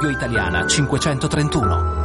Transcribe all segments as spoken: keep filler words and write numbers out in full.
Radio Italiana cinquecentotrentuno.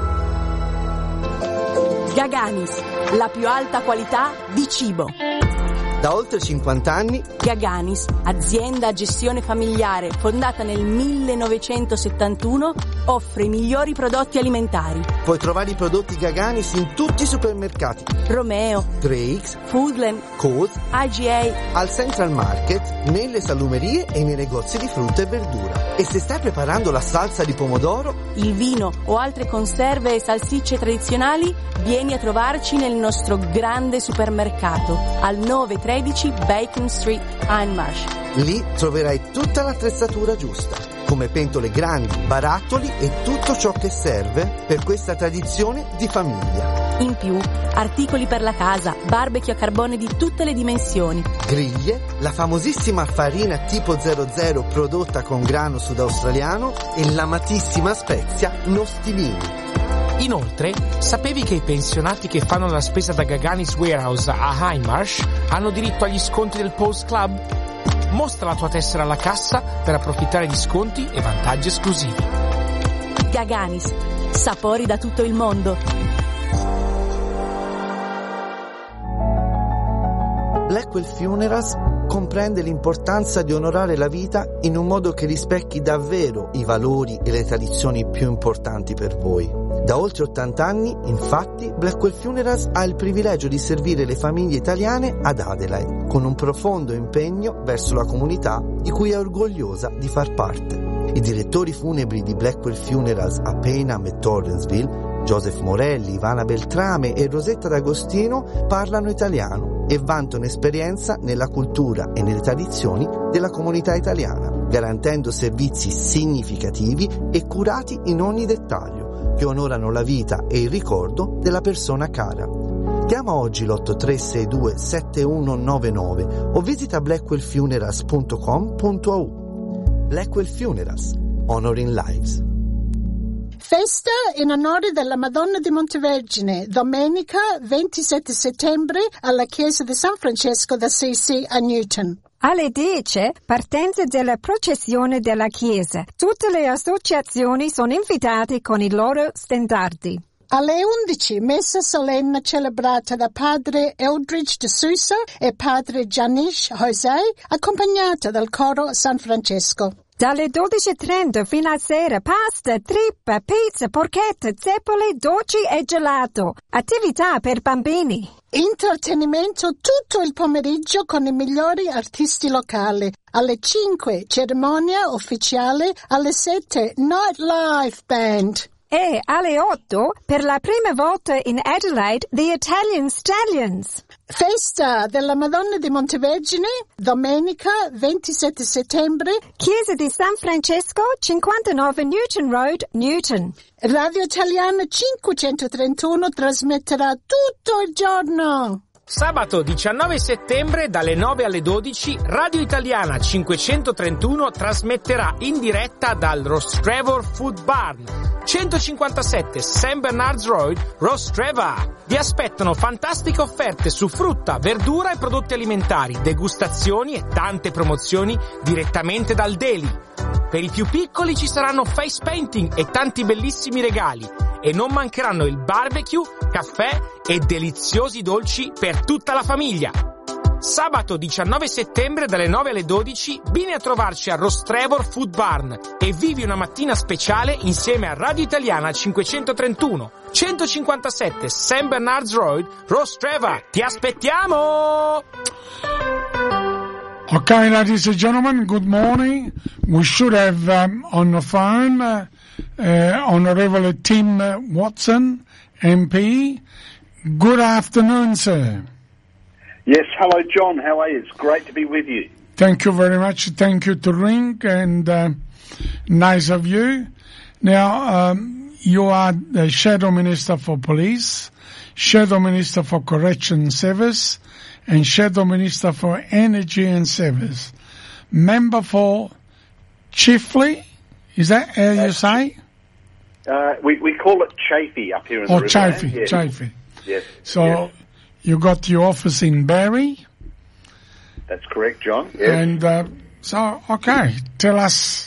Gaganis, la più alta qualità di cibo. Da oltre cinquanta anni, Gaganis, azienda a gestione familiare fondata nel millenovecentosettantuno, offre i migliori prodotti alimentari. Puoi trovare i prodotti Gaganis in tutti i supermercati: Romeo, tre X, Foodland, Coles, I G A, al Central Market, nelle salumerie e nei negozi di frutta e verdura. E se stai preparando la salsa di pomodoro, il vino o altre conserve e salsicce tradizionali, vieni a trovarci nel nostro grande supermercato al nove tredici Bacon Street, Hindmarsh. Lì troverai tutta l'attrezzatura giusta, come pentole grandi, barattoli e tutto ciò che serve per questa tradizione di famiglia. In più, articoli per la casa, barbecue a carbone di tutte le dimensioni, griglie, la famosissima farina tipo zero zero prodotta con grano sudaustraliano e l'amatissima spezia nostivini. Inoltre, sapevi che i pensionati che fanno la spesa da Gaganis Warehouse a Hindmarsh hanno diritto agli sconti del Post Club? Mostra la tua tessera alla cassa per approfittare di sconti e vantaggi esclusivi. Gaganis, sapori da tutto il mondo. Blackwell Funerals comprende l'importanza di onorare la vita in un modo che rispecchi davvero i valori e le tradizioni più importanti per voi. Da oltre ottanta anni, infatti, Blackwell Funerals ha il privilegio di servire le famiglie italiane ad Adelaide, con un profondo impegno verso la comunità di cui è orgogliosa di far parte. I direttori funebri di Blackwell Funerals a Payneham e Torrensville, Joseph Morelli, Ivana Beltrame e Rosetta D'Agostino, parlano italiano e vantano esperienza nella cultura e nelle tradizioni della comunità italiana, garantendo servizi significativi e curati in ogni dettaglio, che onorano la vita e il ricordo della persona cara. Chiama oggi l'otto tre sei due sette uno nove nove o visita blackwell funerals punto com punto a u. Blackwell Funerals, Honoring Lives. Festa in onore della Madonna di Montevergine, domenica ventisette settembre alla chiesa di San Francesco d'Assisi a Newton. Alle dieci, partenza della processione della chiesa. Tutte le associazioni sono invitate con i loro stendardi. Alle undici, messa solenne celebrata da padre Eldridge de Sousa e padre Janish José, accompagnata dal coro San Francesco. Dalle dodici e trenta fino a sera, pasta, trippa, pizza, porchetta, zeppole, dolci e gelato. Attività per bambini. Intrattenimento tutto il pomeriggio con i migliori artisti locali. Alle cinque, cerimonia ufficiale. Alle sette, nightlife band. E alle otto, per la prima volta in Adelaide, The Italian Stallions. Festa della Madonna di Montevergine, domenica ventisette settembre, chiesa di San Francesco, cinquantanove Newton Road, Newton. Radio Italiana cinquecentotrentuno trasmetterà tutto il giorno. Sabato diciannove settembre dalle nove alle dodici Radio Italiana cinquecentotrentuno trasmetterà in diretta dal Rostrevor Food Barn, centocinquantasette Saint Bernard's Road, Rostrevor. Vi aspettano fantastiche offerte su frutta, verdura e prodotti alimentari, degustazioni e tante promozioni direttamente dal deli. Per i più piccoli ci saranno face painting e tanti bellissimi regali. E non mancheranno il barbecue, caffè e deliziosi dolci per tutta la famiglia. Sabato diciannove settembre dalle nove alle dodici vieni a trovarci a Rostrevor Food Barn e vivi una mattina speciale insieme a Radio Italiana cinquecentotrentuno, centocinquantasette Saint Bernard's Road, Rostrevor. Ti aspettiamo! Okay, ladies and gentlemen, good morning. We should have um, on the phone uh, uh, Honourable Tim Watson, M P. Good afternoon, sir. Yes, hello, John. How are you? It's great to be with you. Thank you very much. Thank you to Ring, and uh, nice of you. Now, um, you are the Shadow Minister for Police, Shadow Minister for Correction Service, and Shadow Minister for Energy and Service. Member for Chifley, is that how you say? Uh, we, we call it Chaffey up here in oh, the Chaffey, yes. Chaffey. Yes. So, yes. You got your office in Barrie? That's correct, John. Yes. And uh, so, okay, tell us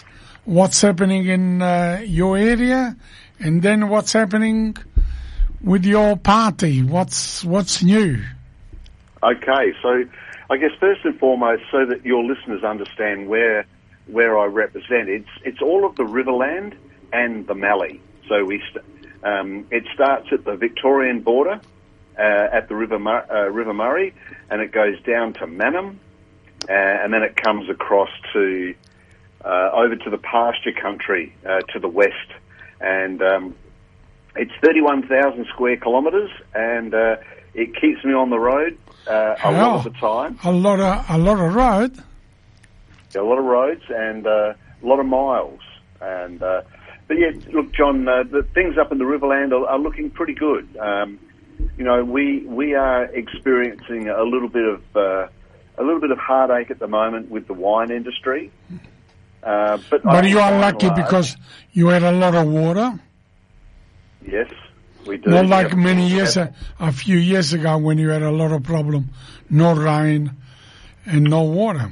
what's happening in uh, your area, and then what's happening with your party. What's what's new? Okay, so I guess first and foremost, so that your listeners understand where where I represent, it's it's all of the Riverland and the Mallee. So we st- um, it starts at the Victorian border uh, at the River Mur- uh, River Murray, and it goes down to Mannum, uh, and then it comes across to uh, over to the pasture country uh, to the west, and um, it's thirty-one thousand square kilometres, and uh, it keeps me on the road uh, a lot of the time. A lot of a lot of road. A lot of roads and uh, a lot of miles, and uh, but yeah, look, John, uh, the things up in the Riverland are, are looking pretty good. Um, you know, we we are experiencing a little bit of uh, a little bit of heartache at the moment with the wine industry. Uh, but but you are lucky large, because you had a lot of water. Yes, we do. Not like yep. many years, a, a few years ago when you had a lot of problem, no rain and no water.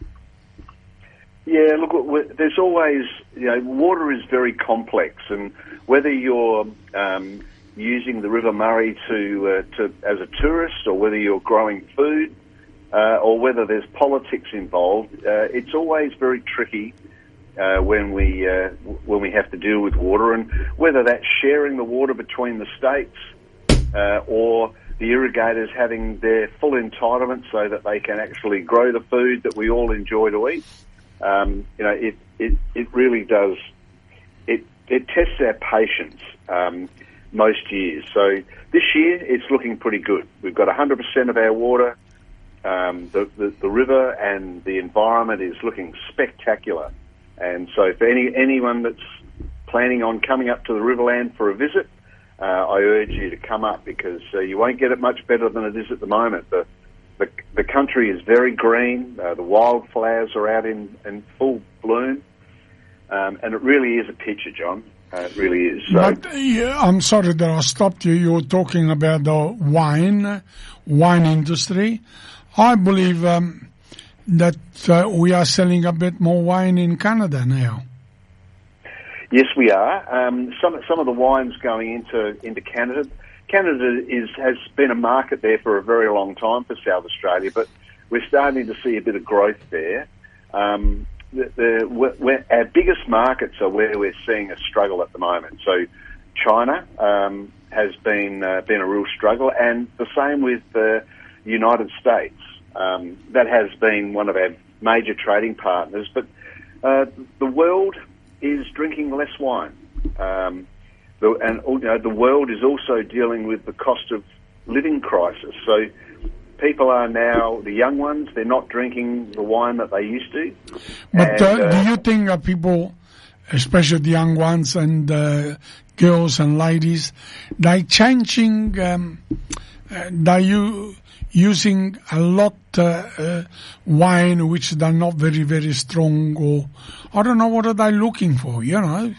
Yeah, look, there's always, you know, water is very complex, and whether you're um, using the River Murray to, uh, to as a tourist, or whether you're growing food, uh, or whether there's politics involved, uh, it's always very tricky uh, when we uh, when we have to deal with water, and whether that's sharing the water between the states uh, or the irrigators having their full entitlement so that they can actually grow the food that we all enjoy to eat. Um, you know, it, it, it really does, it, it tests our patience um, most years. So this year it's looking pretty good. We've got one hundred percent of our water. Um, the, the, the river and the environment is looking spectacular. And so for any anyone that's planning on coming up to the Riverland for a visit, uh, I urge you to come up, because uh, you won't get it much better than it is at the moment. The, The, the country is very green. Uh, the wildflowers are out in, in full bloom, um, and it really is a picture, John. Uh, it really is. So, but yeah, I'm sorry that I stopped you. You were talking about the wine, wine industry. I believe um, that uh, we are selling a bit more wine in Canada now. Yes, we are. Um, some some of the wines going into into Canada. Canada is, has been a market there for a very long time for South Australia, but we're starting to see a bit of growth there. Um, the, the, we're, our biggest markets are where we're seeing a struggle at the moment. So China um, has been uh, been a real struggle, and the same with the United States. Um, that has been one of our major trading partners, but uh, the world is drinking less wine. Um, The, and you know, the world is also dealing with the cost of living crisis. So people are now, the young ones, they're not drinking the wine that they used to. But and, uh, uh, do you think uh, people, especially the young ones and uh, girls and ladies, they're changing, um, uh, they're you, using a lot uh, uh, wine which they're not very, very strong, or I don't know what are they looking for, you know?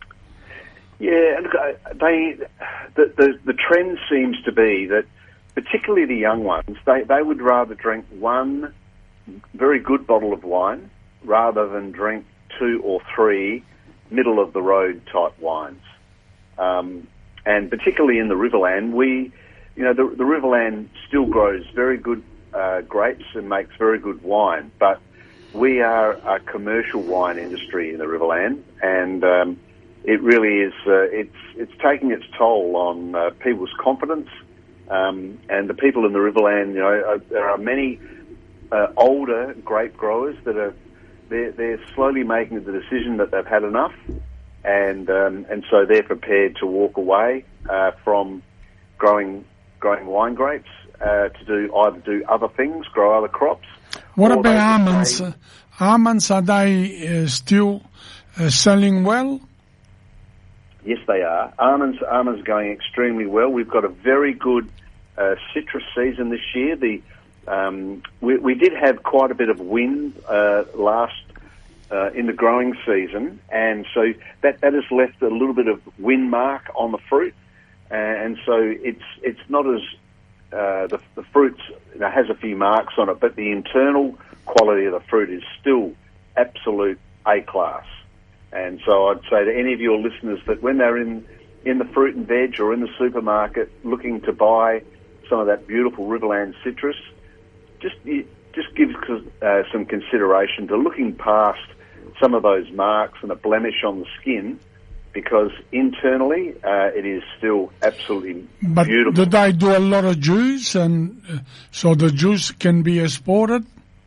Yeah, look, they, the, the the trend seems to be that, particularly the young ones, they, they would rather drink one very good bottle of wine rather than drink two or three middle-of-the-road type wines. Um, and particularly in the Riverland, we, you know, the, the Riverland still grows very good uh, grapes and makes very good wine, but we are a commercial wine industry in the Riverland, and um, it really is. Uh, it's it's taking its toll on uh, people's confidence, um, and the people in the Riverland. You know, uh, there are many uh, older grape growers that are they're, they're slowly making the decision that they've had enough, and um, and so they're prepared to walk away uh, from growing growing wine grapes uh, to do either do other things, grow other crops. What about almonds? Uh, almonds, are they uh, still uh, selling well? Yes, they are. Almonds, almonds are going extremely well. We've got a very good uh, citrus season this year. The um, we, we did have quite a bit of wind uh, last uh, in the growing season, and so that that has left a little bit of wind mark on the fruit, and so it's it's not as uh, the the fruit you know, has a few marks on it, but the internal quality of the fruit is still absolute A class. And so I'd say to any of your listeners that when they're in, in the fruit and veg or in the supermarket looking to buy some of that beautiful Riverland citrus, just just give uh, some consideration to looking past some of those marks and a blemish on the skin, because internally uh, it is still absolutely but beautiful. But did they do a lot of juice, and uh, so the juice can be exported?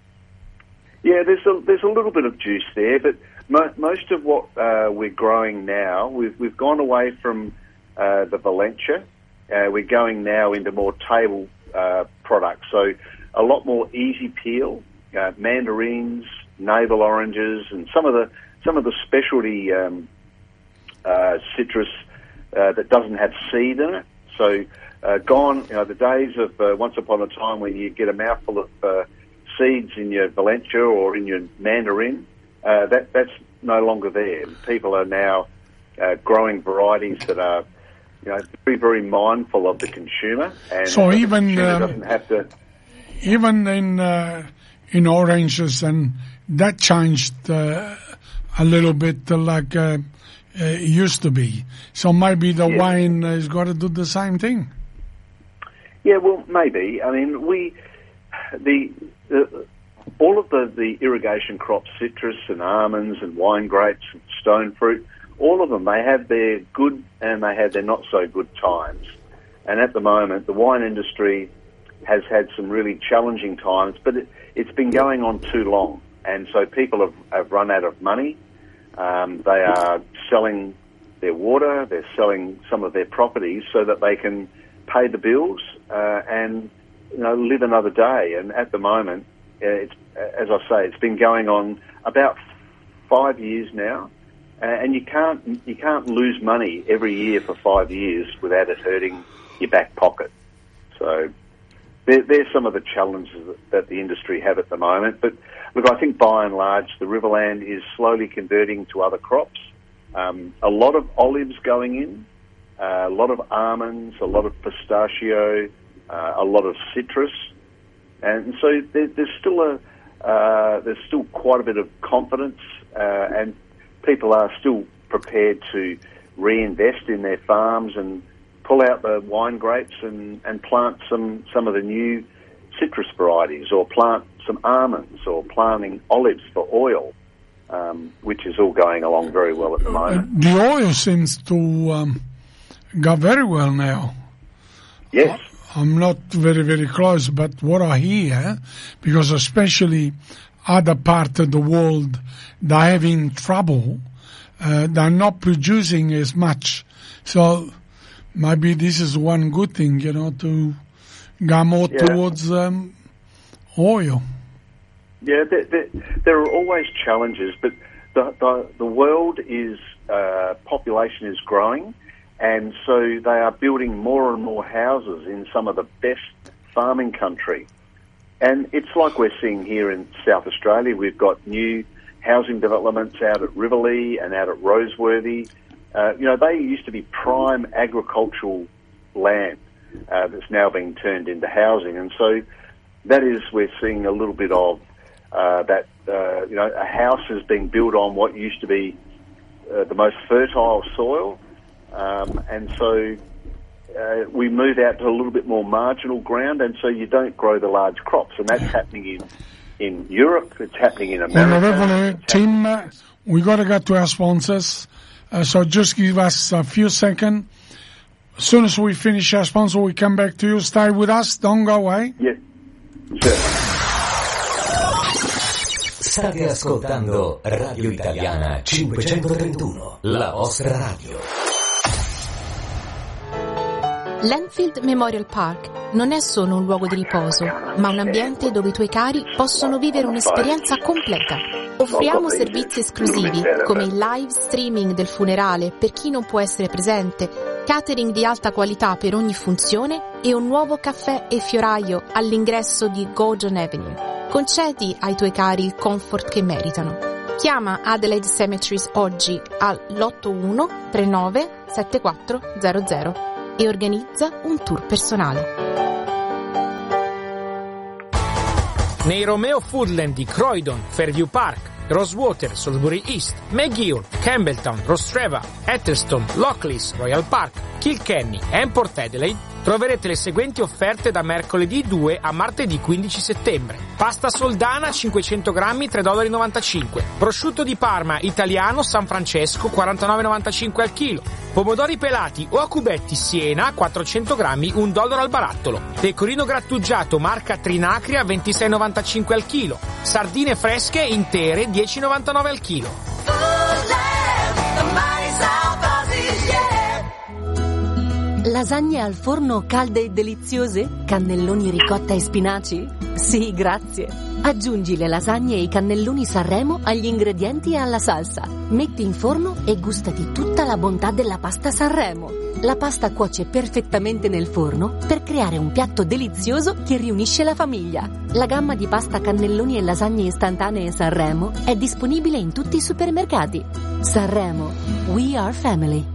Yeah, there's a, there's a little bit of juice there, but mo- most of what uh, we're growing now, we've, we've gone away from uh, the Valencia. Uh, we're going now into more table uh, products, so a lot more easy peel, uh, mandarins, navel oranges, and some of the some of the specialty um, uh, citrus uh, that doesn't have seed in it. So uh, gone, you know, the days of uh, once upon a time when you get a mouthful of uh, seeds in your Valencia or in your mandarin. Uh, that that's no longer there. People are now uh, growing varieties that are, you know, very very mindful of the consumer, and so the even consumer um, doesn't have to. Even in uh, in oranges, and that changed uh, a little bit, uh, like uh, uh, it used to be. So maybe the yeah. wine has got to do the same thing. Yeah, well, maybe. I mean, we the, the all of the, the irrigation crops, citrus and almonds and wine grapes and stone fruit, all of them, they have their good and they have their not so good times. And at the moment, the wine industry has had some really challenging times, but it, it's been going on too long. And so people have, have run out of money. Um, they are selling their water, they're selling some of their properties so that they can pay the bills uh, and, you know, live another day. And at the moment, uh, it's, as I say, it's been going on about five years now, uh, and you can't you can't lose money every year for five years without it hurting your back pocket. So there, there's some of the challenges that, that the industry have at the moment. But look, I think by and large, the Riverland is slowly converting to other crops. Um, a lot of olives going in, uh, a lot of almonds, a lot of pistachio, uh, a lot of citrus, and so there, there's still a uh, there's still quite a bit of confidence, uh, and people are still prepared to reinvest in their farms and pull out the wine grapes and, and plant some, some of the new citrus varieties, or plant some almonds, or planting olives for oil, um, which is all going along very well at the moment. The oil seems to um, go very well now. Yes. I'm not very, very close, but what I hear, because especially other parts of the world, they're having trouble, uh, they're not producing as much. So maybe this is one good thing, you know, to go more yeah. towards um, oil. Yeah, there, there, there are always challenges, but the the, the world is, uh, population is growing, and so they are building more and more houses in some of the best farming country. And it's like we're seeing here in South Australia. We've got new housing developments out at Riverlea and out at Roseworthy. Uh, you know, they used to be prime agricultural land uh, that's now being turned into housing. And so that is, we're seeing a little bit of uh, that, uh, you know, a house is being built on what used to be uh, the most fertile soil. Um, and so uh, we move out to a little bit more marginal ground, and so you don't grow the large crops. And that's happening in, in Europe, it's happening in America. Honorable Tim, uh, we got to get to our sponsors. Uh, so just give us a few seconds. As soon as we finish our sponsor, we come back to you. Stay with us. Don't go away. Yeah. Sure. State ascoltando Radio Italiana cinquecentotrentuno, la vostra radio. L'Enfield Memorial Park non è solo un luogo di riposo, ma un ambiente dove i tuoi cari possono vivere un'esperienza completa. Offriamo servizi esclusivi, come il live streaming del funerale per chi non può essere presente, catering di alta qualità per ogni funzione e un nuovo caffè e fioraio all'ingresso di Gordon Avenue. Concedi ai tuoi cari il comfort che meritano. Chiama Adelaide Cemeteries oggi all'otto uno tre nove sette quattro zero zero e organizza un tour personale. Nei Romeo Foodland di Croydon, Fairview Park, Rosewater, Salisbury East, McGill, Campbelltown, Rostrevor, Ethelstone, Lockleys, Royal Park, Kilkenny e Port Adelaide troverete le seguenti offerte da mercoledì due a martedì quindici settembre. Pasta soldana cinquecento grammi tre virgola novantacinque dollari. Prosciutto di Parma italiano San Francesco quarantanove virgola novantacinque al chilo. Pomodori pelati o a cubetti Siena quattrocento grammi un dollaro al barattolo. Pecorino grattugiato marca Trinacria ventisei virgola novantacinque al chilo. Sardine fresche intere dieci virgola novantanove al chilo. Lasagne al forno calde e deliziose? Cannelloni ricotta e spinaci? Sì, grazie. Aggiungi le lasagne e i cannelloni Sanremo agli ingredienti e alla salsa. Metti in forno e gustati tutta la bontà della pasta Sanremo. La pasta cuoce perfettamente nel forno per creare un piatto delizioso che riunisce la famiglia. La gamma di pasta cannelloni e lasagne istantanee Sanremo è disponibile in tutti i supermercati. Sanremo, we are family.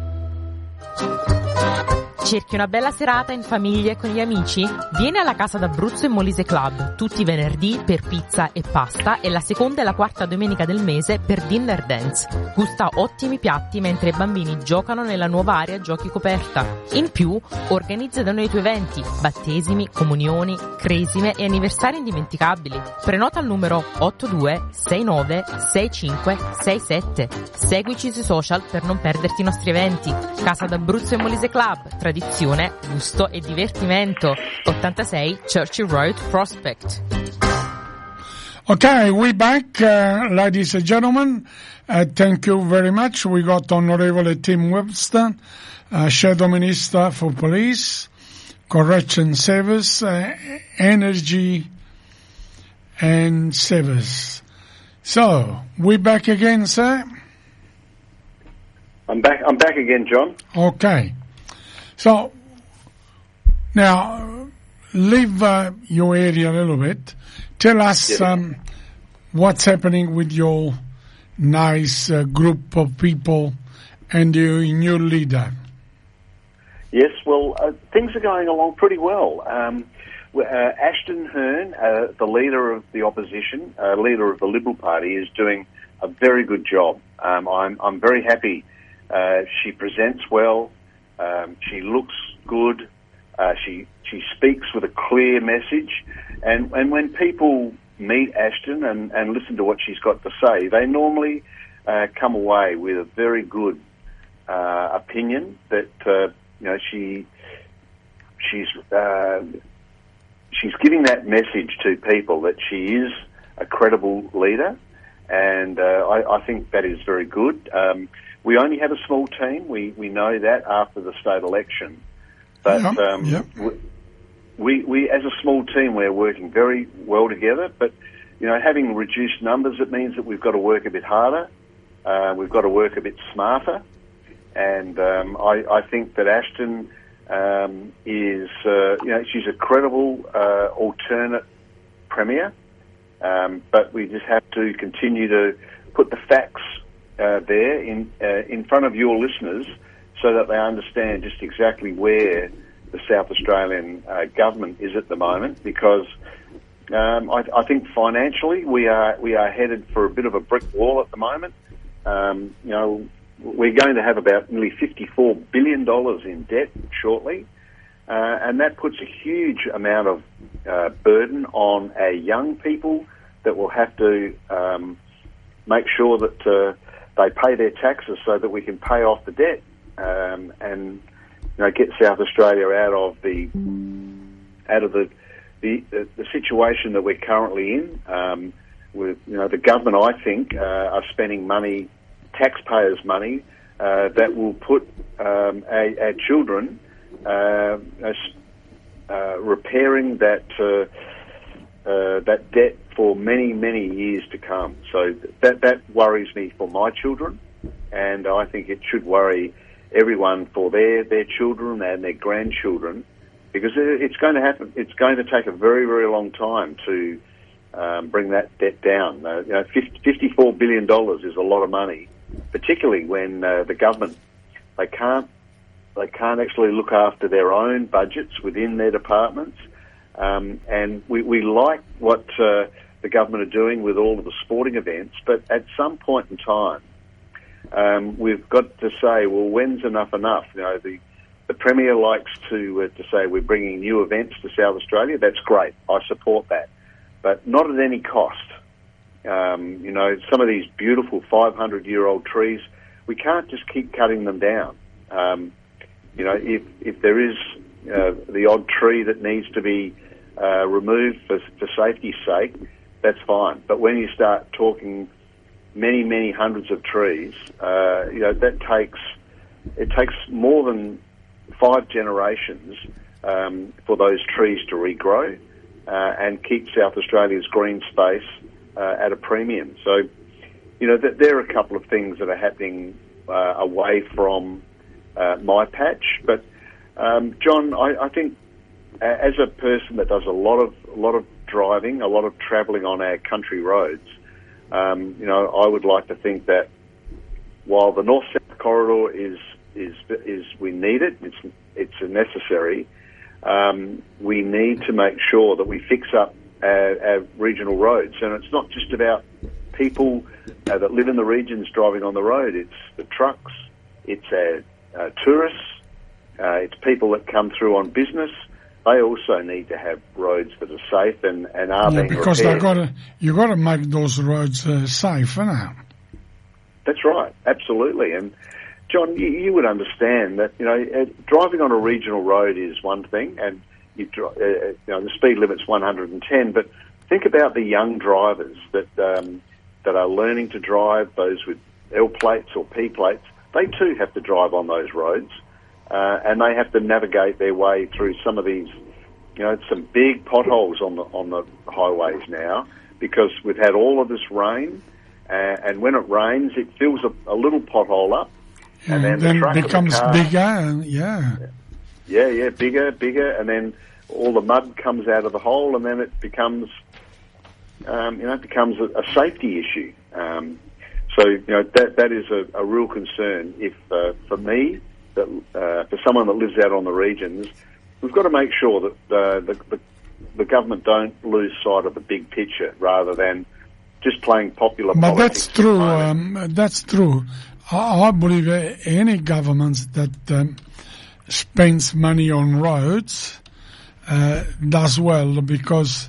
Cerchi una bella serata in famiglia e con gli amici? Vieni alla Casa d'Abruzzo e Molise Club, tutti i venerdì per pizza e pasta e la seconda e la quarta domenica del mese per dinner dance. Gusta ottimi piatti mentre i bambini giocano nella nuova area giochi coperta. In più, organizza da noi i tuoi eventi, battesimi, comunioni, cresime e anniversari indimenticabili. Prenota al numero otto due sei nove sei cinque sei sette. Seguici sui social per non perderti i nostri eventi. Casa d'Abruzzo e Molise Club, tradizione, gusto e divertimento. ottantasei Churchill Road, Prospect. Okay, we back, uh, ladies and gentlemen. Uh, thank you very much. We got Honorable Tim Webster, uh, Shadow Minister for Police, Correction Service, uh, Energy and Service. So, we back again, sir? I'm back. I'm back again, John. Okay. So, now, leave uh, your area a little bit. Tell us Yes. um, what's happening with your nice uh, group of people and your new leader. Yes, well, uh, things are going along pretty well. Um, uh, Ashton Hearn, uh, the leader of the opposition, uh, leader of the Liberal Party, is doing a very good job. Um, I'm, I'm very happy. Uh, she presents well. Um, she looks good. Uh, she she speaks with a clear message, and and when people meet Ashton and, and listen to what she's got to say, they normally uh, come away with a very good uh, opinion that uh, you know she she's uh, she's giving that message to people that she is a credible leader, and uh, I, I think that is very good. Um, We only have a small team. We we know that after the state election, but Yep, um, yep. we we as a small team we're working very well together. But you know, having reduced numbers, it means that we've got to work a bit harder. Uh, we've got to work a bit smarter, and um, I, I think that Ashton um, is uh, you know she's a credible uh, alternate premier. Um, but we just have to continue to put the facts Uh, there in uh, in front of your listeners so that they understand just exactly where the South Australian uh, government is at the moment, because um, I, I think financially we are we are headed for a bit of a brick wall at the moment. Um, you know, we're going to have about nearly fifty-four billion dollars in debt shortly, uh, and that puts a huge amount of uh, burden on our young people that will have to um, make sure that uh, they pay their taxes so that we can pay off the debt um, and you know get South Australia out of the out of the the, the, the situation that we're currently in. Um, with you know the government, I think, uh, are spending money, taxpayers' money, uh, that will put um, our, our children uh, as, uh, repairing that uh, uh, that debt for many, many years to come. So that that worries me for my children, and I think it should worry everyone for their, their children and their grandchildren, because it's going to happen. It's going to take a very, very long time to um, bring that debt down. Uh, you know, fifty-four billion dollars is a lot of money, particularly when uh, the government, they can't they can't actually look after their own budgets within their departments. Um, and we, we like what uh, the government are doing with all of the sporting events, but at some point in time, um, we've got to say, well, when's enough enough? You know, the the Premier likes to uh, to say we're bringing new events to South Australia. That's great. I support that, but not at any cost. Um, you know, some of these beautiful five hundred year old trees, we can't just keep cutting them down. Um, you know, if if there is uh, the odd tree that needs to be uh, removed for, for safety's sake, that's fine. But when you start talking many, many hundreds of trees, uh, you know, that takes, it takes more than five generations um, for those trees to regrow uh, and keep South Australia's green space uh, at a premium. So, you know, th- there are a couple of things that are happening uh, away from uh, my patch. But, um, John, I, I think uh, as a person that does a lot of a lot of driving, a lot of travelling on our country roads, um, you know, I would like to think that while the north-south corridor is is is we need it, it's it's necessary. Um, we need to make sure that we fix up our, our regional roads, and it's not just about people uh, that live in the regions driving on the road. It's the trucks, it's our uh, tourists, uh, it's people that come through on business. They also need to have roads that are safe and, and are yeah, being because repaired. they've got to, you've got to make those roads uh, safe, you know. That's right, absolutely. And John, you, you would understand that, you know, uh, driving on a regional road is one thing, and you, uh, you know, the speed limit's one hundred ten. But think about the young drivers that um, that are learning to drive, those with L plates or P plates. They too have to drive on those roads. Uh, and they have to navigate their way through some of these, you know, some big potholes on the on the highways now, because we've had all of this rain, uh, and when it rains, it fills a, a little pothole up, Yeah, and then, then the truck it becomes the car, bigger, and yeah. yeah, yeah, bigger, bigger, and then all the mud comes out of the hole, and then it becomes, um, you know, it becomes a, a safety issue. Um, so, you know, that that is a, a real concern. If uh, for me. That uh, for someone that lives out on the regions, we've got to make sure that uh, the, the the government don't lose sight of the big picture rather than just playing popular but politics. But that's true. Um, that's true. I, I believe any government that um, spends money on roads uh, does well, because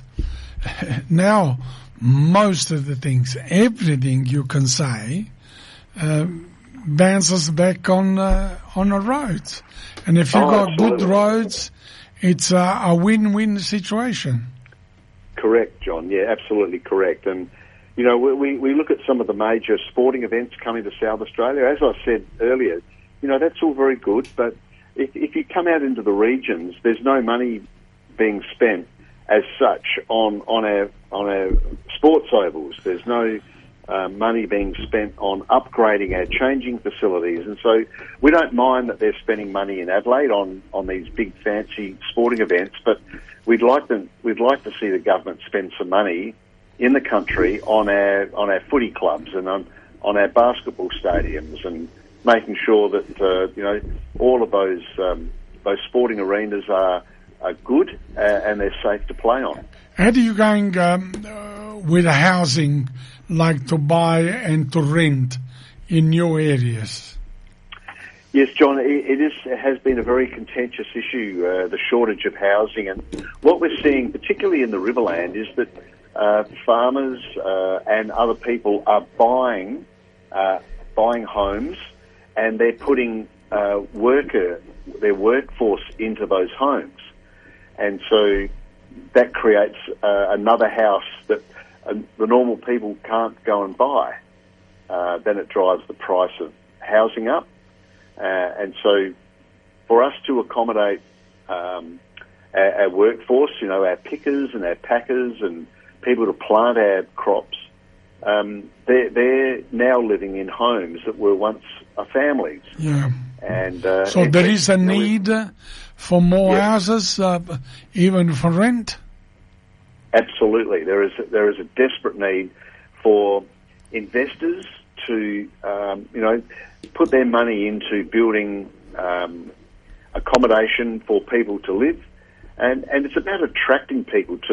now most of the things, everything you can say. Um, bounces back on uh, on a road, and if you've oh, got absolutely. good roads, it's a, a win-win situation. Correct, John. Yeah, absolutely correct. And you know, we we look at some of the major sporting events coming to South Australia. As I said earlier, you know, that's all very good, but if, if you come out into the regions, there's no money being spent as such on on our on our sports ovals. There's no Uh, money being spent on upgrading our changing facilities, and so we don't mind that they're spending money in Adelaide on, on these big fancy sporting events, but we'd like them we'd like to see the government spend some money in the country on our on our footy clubs and on on our basketball stadiums, and making sure that uh, you know all of those um, those sporting arenas are are good uh, and they're safe to play on. How are you going um, uh, with housing? Like to buy and to rent in new areas? Yes, John, it, is, it has been a very contentious issue, uh, the shortage of housing. And what we're seeing, particularly in the Riverland, is that uh, farmers uh, and other people are buying uh, buying homes, and they're putting uh, worker their workforce into those homes. And so that creates uh, another house that and the normal people can't go and buy. Uh, then it drives the price of housing up. Uh, and so for us to accommodate um, our, our workforce, you know, our pickers and our packers and people to plant our crops, um, they're, they're now living in homes that were once a family's. Yeah. And uh, so there is a need for more yeah. houses, uh, even for rent? Absolutely, there is there is a desperate need for investors to um, you know put their money into building um, accommodation for people to live, and and it's about attracting people to